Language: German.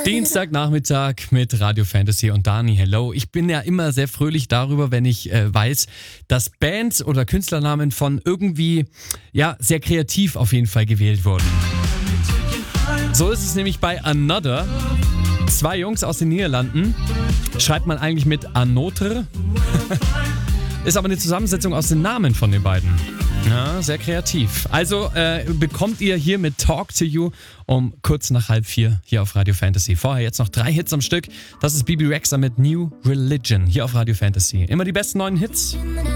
Dienstagnachmittag mit Radio Fantasy und Dani, hello. Ich bin ja immer sehr fröhlich darüber, wenn ich weiß, dass Bands oder Künstlernamen von irgendwie, sehr kreativ auf jeden Fall gewählt wurden. So ist es nämlich bei Another. 2 Jungs aus den Niederlanden. Schreibt man eigentlich mit Anotre. Ist aber eine Zusammensetzung aus den Namen von den beiden. Ja, sehr kreativ. Also bekommt ihr hier mit Talk to You um kurz nach 3:30 hier auf Radio Fantasy. Vorher jetzt noch 3 Hits am Stück. Das ist Bebe Rexha mit New Religion hier auf Radio Fantasy. Immer die besten neuen Hits.